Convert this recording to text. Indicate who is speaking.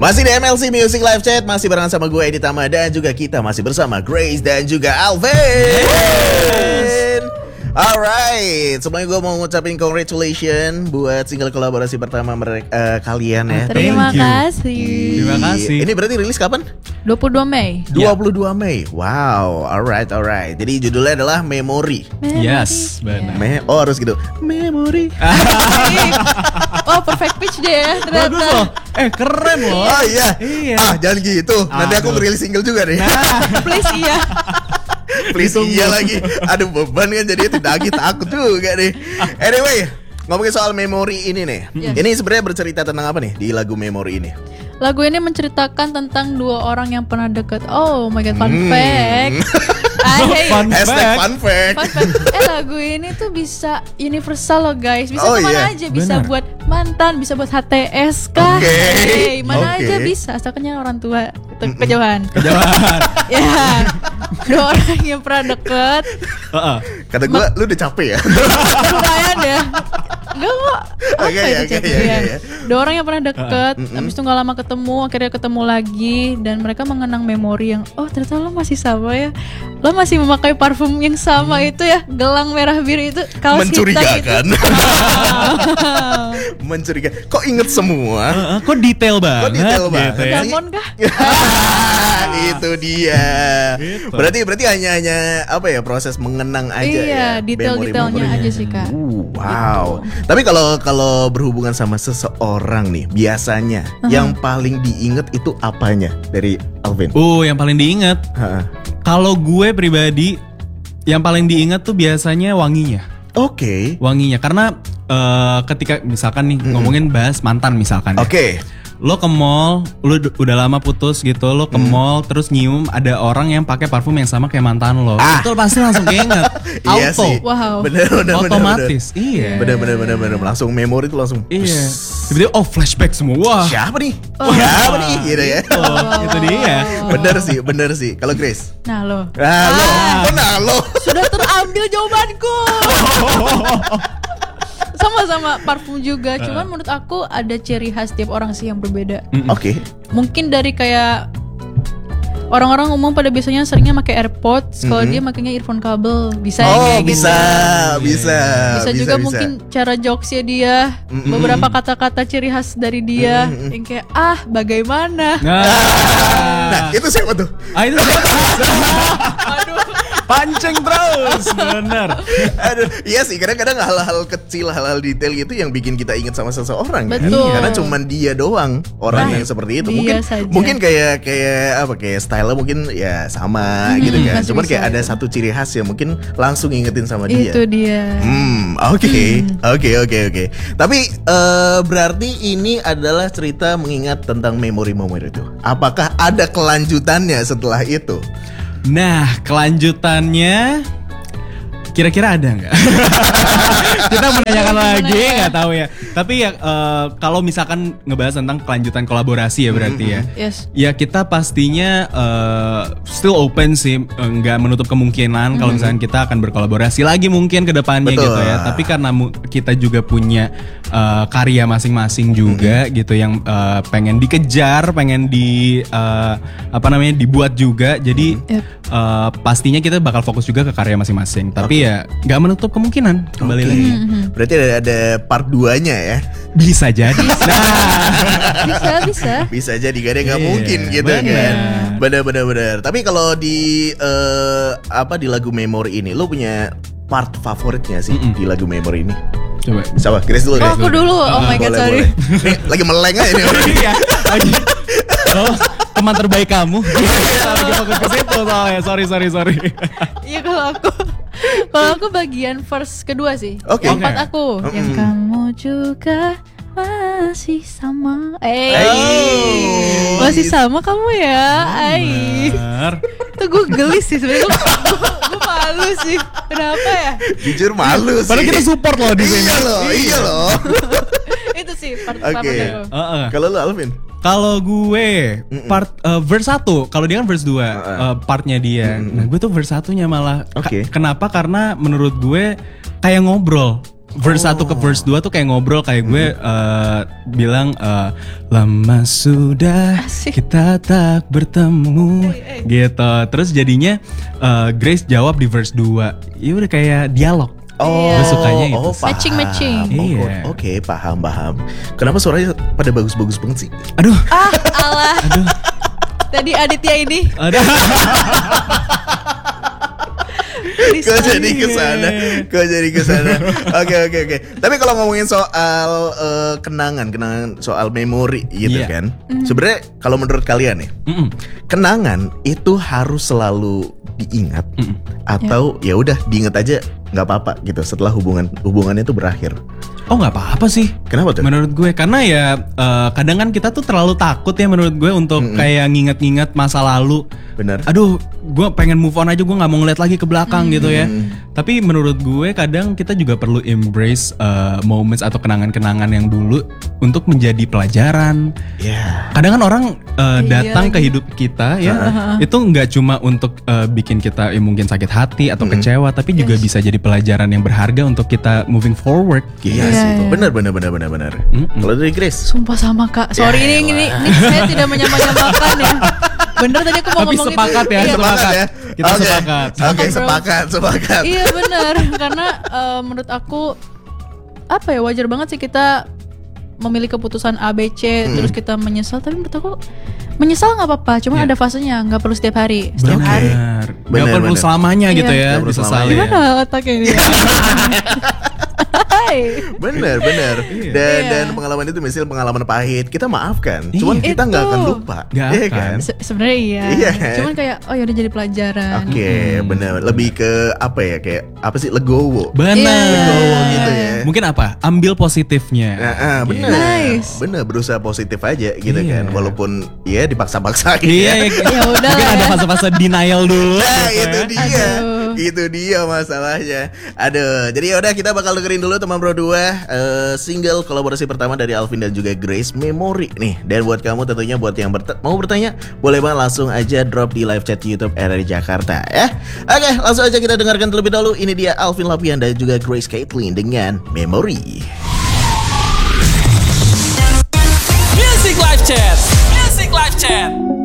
Speaker 1: Masih di MLC Music Live Chat, masih bareng sama gue Edi Tama dan juga kita masih bersama Grace dan juga Alvin. Alright, sebelumnya gue mau ngucapin congratulations buat single kolaborasi pertama kalian ya.
Speaker 2: Terima kasih.
Speaker 3: Terima kasih.
Speaker 1: Ini berarti rilis kapan?
Speaker 2: 22 Mei.
Speaker 1: 22 Mei. Wow, alright. Jadi judulnya adalah Memory.
Speaker 3: Yes, benar.
Speaker 1: Harus gitu. Memory.
Speaker 2: Oh, perfect pitch deh ya ternyata.
Speaker 3: Bagus loh. Keren loh.
Speaker 1: Oh iya. Jangan gitu. Nanti aku
Speaker 3: Aduh.
Speaker 1: ngerilis single juga nih.
Speaker 2: Please iya.
Speaker 1: Please iya lagi. Aduh beban kan jadinya tidak takut juga nih. Anyway, ngomongin soal Memory ini nih.
Speaker 2: Yes.
Speaker 1: Ini sebenarnya bercerita tentang apa nih di lagu Memory ini?
Speaker 2: Lagu ini menceritakan tentang dua orang yang pernah deket. Oh my god, fun fact.
Speaker 3: Fun
Speaker 1: Hashtag
Speaker 3: fact.
Speaker 1: fun fact.
Speaker 2: Fun fact. Lagu ini tuh bisa universal loh guys. Bisa
Speaker 1: Oh,
Speaker 2: kemana
Speaker 1: iya.
Speaker 2: aja. Bisa
Speaker 3: Benar.
Speaker 2: buat mantan, bisa buat HTS kah.
Speaker 1: Oke.
Speaker 2: Hey, mana
Speaker 1: Oke.
Speaker 2: aja bisa. Asalkan orang tua kejauhan.
Speaker 3: Jangan.
Speaker 2: Ya. Dua orang yang pernah deket.
Speaker 1: Kata gue, lu udah capek ya?
Speaker 2: Lumayan ya. Enggak kok. Apa
Speaker 1: Oke,
Speaker 2: itu
Speaker 1: oke,
Speaker 2: capek
Speaker 1: oke,
Speaker 2: ya?
Speaker 1: oke.
Speaker 2: Dua orang yang pernah deket, habis itu gak lama ketemu, akhirnya ketemu lagi, dan mereka mengenang memori yang, oh ternyata lo masih sama ya, lo masih memakai parfum yang sama itu ya, gelang merah biru itu, kaos hitam itu.
Speaker 1: Mencurigakan. Mencurigakan. Kok inget semua?
Speaker 3: Kok detail banget?
Speaker 1: Kok detail banget
Speaker 3: gitu ya?
Speaker 1: sih?
Speaker 2: Damon kah?
Speaker 1: Itu dia.
Speaker 3: Gitu.
Speaker 1: Berarti hanya apa ya, proses mengenang aja ya.
Speaker 2: Iya, detail-detailnya
Speaker 1: memori-memorinya.
Speaker 2: aja sih kak.
Speaker 1: Wow. Tapi kalau berhubungan sama seseorang nih, biasanya yang paling diinget itu apanya dari Alvin?
Speaker 3: Yang paling diingat.
Speaker 1: Ha-ha.
Speaker 3: Kalau gue pribadi, yang paling diingat tuh biasanya wanginya.
Speaker 1: Oke.
Speaker 3: Wanginya, karena ketika misalkan nih ngomongin bahas mantan misalkan ya.
Speaker 1: Oke.
Speaker 3: Lo ke mall, lo udah lama putus gitu, lo ke mall terus nyium ada orang yang pakai parfum yang sama kayak mantan lo. Itu lo pasti langsung keinget.
Speaker 1: Iya
Speaker 3: Auto.
Speaker 1: sih.
Speaker 2: Wow.
Speaker 1: Bener.
Speaker 3: Otomatis. Iya.
Speaker 1: Bener. Langsung memori tuh langsung.
Speaker 3: Iya. Tiba-tiba flashback semua. Wah.
Speaker 1: Siapa nih? Siapa nih? Gitu ya.
Speaker 3: Itu dia.
Speaker 1: Bener sih. Kalau Grace.
Speaker 2: Nah lo,
Speaker 1: Lo.
Speaker 2: sudah terambil jawabanku. Sama-sama parfum juga, cuman menurut aku ada ciri khas tiap orang sih yang berbeda.
Speaker 1: Oke.
Speaker 2: Mungkin dari kayak orang-orang umum pada biasanya seringnya pakai AirPods, kalau dia makanya earphone kabel, bisa ya
Speaker 1: Oh,
Speaker 2: kayak gitu.
Speaker 1: bisa.
Speaker 2: Bisa juga mungkin cara jokesnya dia, beberapa kata-kata ciri khas dari dia yang kayak bagaimana.
Speaker 1: Nah, itu siapa tuh?
Speaker 3: Itu pancing terus, bener.
Speaker 1: Aduh, iya sih, kadang-kadang hal-hal kecil, hal-hal detail gitu yang bikin kita ingat sama seseorang kan?
Speaker 2: Betul.
Speaker 1: Karena cuman dia doang orang yang seperti itu.
Speaker 2: dia saja.
Speaker 1: Mungkin kayak style mungkin ya sama gitu kan.
Speaker 2: masih
Speaker 1: Cuman
Speaker 2: bisa
Speaker 1: kayak ada
Speaker 2: itu.
Speaker 1: satu ciri khas yang mungkin langsung ingetin sama dia.
Speaker 2: Itu dia.
Speaker 1: Oke. Tapi berarti ini adalah cerita mengingat tentang memori-memori itu. Apakah ada kelanjutannya setelah itu?
Speaker 3: Nah, kelanjutannya kira-kira ada nggak? Kita menanyakan lagi, nggak tahu ya. Tapi ya kalau misalkan ngebahas tentang kelanjutan kolaborasi ya berarti ya.
Speaker 2: Yes.
Speaker 3: Ya kita pastinya still open sih, nggak menutup kemungkinan kalau misalkan kita akan berkolaborasi lagi mungkin ke depannya
Speaker 1: Betul.
Speaker 3: gitu ya. Tapi karena kita juga punya karya masing-masing juga gitu yang pengen dikejar, pengen dibuat juga. Jadi pastinya kita bakal fokus juga ke karya masing-masing. Tapi ya nggak menutup kemungkinan kembali lagi.
Speaker 1: Berarti ada part 2-nya ya.
Speaker 3: Bisa jadi.
Speaker 2: Bisa.
Speaker 1: Bisa jadi, gak ada yang nggak
Speaker 3: Iya,
Speaker 1: mungkin gitu
Speaker 3: bener.
Speaker 1: kan. Bener. Tapi kalau di di lagu Memory ini, lo punya part favoritnya sih di lagu Memory ini?
Speaker 3: Coba.
Speaker 1: Siapa? Grace dulu deh.
Speaker 2: Aku dulu. Oh my god, sorry.
Speaker 1: Nih, lagi meleng aja nih.
Speaker 3: Iya, lagi. Teman terbaik kamu. Lagi fokus ke situ soalnya. Sorry.
Speaker 2: Iya kalau aku bagian verse kedua sih.
Speaker 1: Oke.
Speaker 2: Yang part aku. Yang kamu juga masih sama. Masih sama kamu ya.
Speaker 3: Benar.
Speaker 2: Tuh gue gelis sih sebenarnya. Gue malu sih. Kenapa ya?
Speaker 1: Jujur malu sih.
Speaker 3: Padahal kita support loh di sini.
Speaker 1: Iya loh.
Speaker 2: Itu sih part
Speaker 1: Oke.
Speaker 2: pertama aku.
Speaker 1: Kalau lo Alvin?
Speaker 3: Kalau gue part verse 1, kalau dia kan verse 2 partnya dia. Nah, gue tuh verse 1-nya malah.
Speaker 1: Oke.
Speaker 3: Kenapa? Karena menurut gue kayak ngobrol. verse 1 ke verse 2 tuh kayak ngobrol kayak gue bilang lama sudah
Speaker 2: Asik.
Speaker 3: kita tak bertemu gitu. Terus jadinya Grace jawab di verse 2. Ya udah kayak dialog.
Speaker 1: Oh,
Speaker 3: Gue sukanya itu.
Speaker 1: paham.
Speaker 2: Matching.
Speaker 3: Iya.
Speaker 1: Oke, paham. Kenapa suaranya pada bagus-bagus banget sih?
Speaker 3: Aduh.
Speaker 2: Alah. Tadi Aditya ini.
Speaker 3: Aduh.
Speaker 1: Kok jadi kesana? Oke. Tapi kalau ngomongin soal kenangan soal memori gitu
Speaker 3: Iya.
Speaker 1: kan. Sebenarnya kalau menurut kalian nih, kenangan itu harus selalu diingat atau ya udah diingat aja nggak apa-apa gitu setelah hubungannya itu berakhir.
Speaker 3: Oh nggak apa-apa sih.
Speaker 1: Kenapa tuh?
Speaker 3: Menurut gue karena ya kadang kan kita tuh terlalu takut ya menurut gue untuk kayak nginget-nginget masa lalu.
Speaker 1: Bener.
Speaker 3: Aduh, gue pengen move on aja, gue nggak mau ngeliat lagi ke belakang gitu ya. Tapi menurut gue kadang kita juga perlu embrace moments atau kenangan-kenangan yang dulu untuk menjadi pelajaran.
Speaker 1: Ya.
Speaker 3: Kadang kan orang datang
Speaker 2: lagi.
Speaker 3: ke hidup kita ya, itu nggak cuma untuk bikin kita mungkin sakit hati atau kecewa, tapi juga bisa jadi pelajaran yang berharga untuk kita moving forward. Gitu.
Speaker 1: Iya sih.
Speaker 2: iya.
Speaker 1: Bener. Kalau dari Grace?
Speaker 2: Sumpah sama Kak. Sorry ini saya tidak menyamakan ya. Bener tadi aku mau
Speaker 3: Tapi
Speaker 2: ngomong
Speaker 3: sepakat
Speaker 2: itu.
Speaker 3: ya,
Speaker 2: Iya,
Speaker 3: sepakat.
Speaker 1: ya.
Speaker 3: Kita
Speaker 1: Oke.
Speaker 3: sepakat.
Speaker 1: Oke,
Speaker 2: Sepakat, bro.
Speaker 1: sepakat.
Speaker 2: Iya benar, karena menurut aku apa ya wajar banget sih kita memilih keputusan A, B, C, terus kita menyesal. Tapi menurut aku menyesal nggak apa-apa, cuma
Speaker 3: Iya.
Speaker 2: ada fasenya, nggak perlu setiap hari. Setiap hari.
Speaker 3: Gak perlu
Speaker 1: Bener.
Speaker 3: selamanya gitu
Speaker 2: Iya.
Speaker 3: ya,
Speaker 1: Nggak perlu
Speaker 3: disesali
Speaker 1: selamanya.
Speaker 3: ya.
Speaker 2: Gimana otaknya ini? Hai.
Speaker 1: Bener. Dan pengalaman itu misalnya pengalaman pahit, kita maafkan. Cuman
Speaker 3: Iya.
Speaker 1: kita nggak
Speaker 2: Itu.
Speaker 1: akan lupa.
Speaker 3: Nggak
Speaker 1: Iya
Speaker 3: akan.
Speaker 1: kan?
Speaker 2: Sebenarnya iya.
Speaker 1: Iya kan?
Speaker 2: Cuman kayak oh ya udah jadi pelajaran.
Speaker 1: Oke, bener. Lebih ke apa ya? Kayak apa sih? Legowo.
Speaker 3: Benar.
Speaker 1: Legowo gitu ya.
Speaker 3: Mungkin apa? Ambil positifnya.
Speaker 1: Bener.
Speaker 2: Nice.
Speaker 1: Bener, berusaha positif aja gitu
Speaker 3: Iya.
Speaker 1: kan. Walaupun ya dipaksa-paksa gitu
Speaker 3: Iya,
Speaker 1: ya.
Speaker 2: Ya udah
Speaker 3: mungkin
Speaker 2: lah
Speaker 3: ada
Speaker 2: ya.
Speaker 3: fase-fase denial dulu.
Speaker 1: Nah,
Speaker 3: gitu
Speaker 1: itu
Speaker 3: ya.
Speaker 1: dia.
Speaker 2: Aduh.
Speaker 1: Itu dia masalahnya. Aduh, jadi yaudah kita bakal dengerin dulu teman Bro 2 single kolaborasi pertama dari Alvin dan juga Grace, Memory nih. Dan buat kamu tentunya buat yang mau bertanya, boleh banget langsung aja drop di live chat YouTube RRI Jakarta ya. Oke, langsung aja kita dengarkan terlebih dahulu. Ini dia Alvin Lapian dan juga Grace Caitlin dengan Memory.
Speaker 4: Music Live Chat.